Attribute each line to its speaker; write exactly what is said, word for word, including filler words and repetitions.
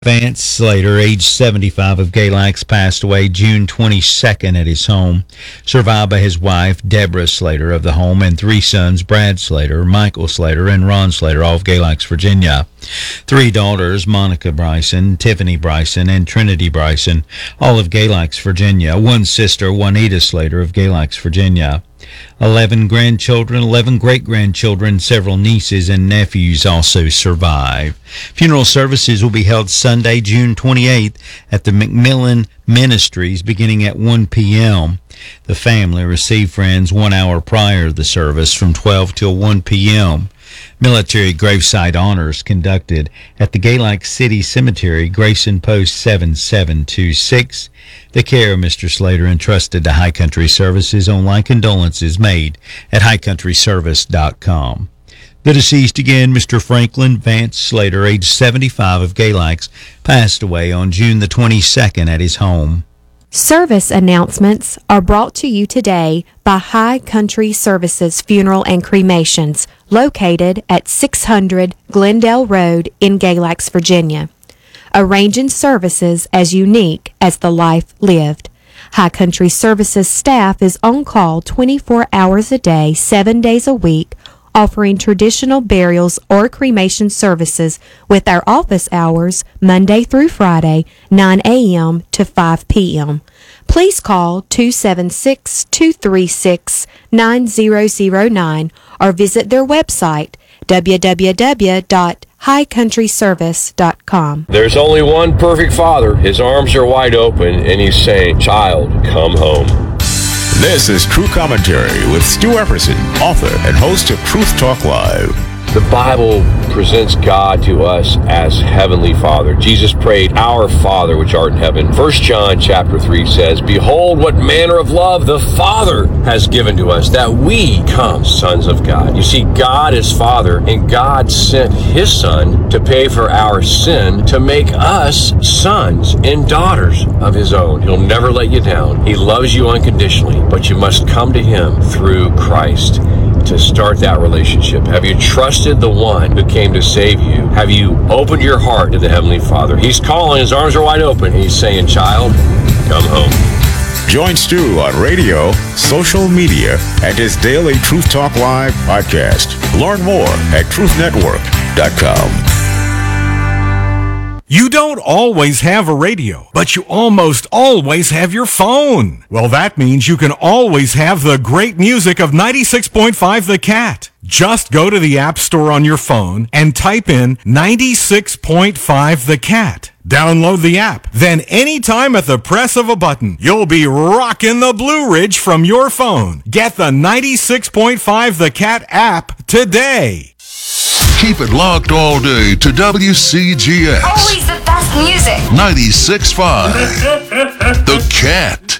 Speaker 1: Vance Slater, age seventy-five, of Galax, passed away June twenty-second at his home, survived by his wife, Deborah Slater, of the home, and three sons, Brad Slater, Michael Slater, and Ron Slater, all of Galax, Virginia. Three daughters, Monica Bryson, Tiffany Bryson, and Trinity Bryson, all of Galax, Virginia. One sister, Juanita Slater, of Galax, Virginia. Eleven grandchildren, eleven great-grandchildren, several nieces and nephews also survive. Funeral services will be held Sunday, June twenty-eighth at the McMillan Ministries beginning at one p.m. The family received friends one hour prior to the service from twelve till one p.m. Military gravesite honors conducted at the Galax City Cemetery, Grayson Post seven seven two six. The care of Mister Slater entrusted to High Country Services. Online condolences made at high country service dot com. The deceased again, Mister Franklin Vance Slater, age seventy-five, of Galax, passed away on June the twenty-second at his home.
Speaker 2: Service announcements are brought to you today by High Country Services Funeral and Cremations, located at six hundred Glendale Road in Galax, Virginia. Arranging services as unique as the life lived. High Country Services staff is on call twenty-four hours a day, seven days a week, offering traditional burials or cremation services with our office hours Monday through Friday, nine a.m. to five p.m. Please call two seven six, two three six, nine zero zero nine or visit their website, w w w dot high country service dot com.
Speaker 3: There's only one perfect father. His arms are wide open, and he's saying, "Child, come home."
Speaker 4: This is True Commentary with Stu Epperson, author and host of Truth Talk Live.
Speaker 3: The Bible presents God to us as Heavenly Father. Jesus prayed, "Our Father which art in heaven." First John chapter three says, "Behold what manner of love the Father has given to us, that we come sons of God." You see, God is Father, and God sent His Son to pay for our sin, to make us sons and daughters of His own. He'll never let you down. He loves you unconditionally, but you must come to Him through Christ to start that relationship. Have you trusted the one who came to save you? Have you opened your heart to the Heavenly Father? He's calling. His arms are wide open. He's saying, "Child, come home."
Speaker 4: Join Stu on radio, social media, and his daily Truth Talk Live podcast. Learn more at truth network dot com.
Speaker 5: You don't always have a radio, but you almost always have your phone. Well, that means you can always have the great music of ninety-six point five The Cat. Just go to the App Store on your phone and type in ninety-six point five The Cat. Download the app. Then anytime at the press of a button, you'll be rocking the Blue Ridge from your phone. Get the ninety-six point five The Cat app today.
Speaker 6: Keep it locked all day to W C G S.
Speaker 7: Always the best music.
Speaker 6: ninety-six point five The Cat.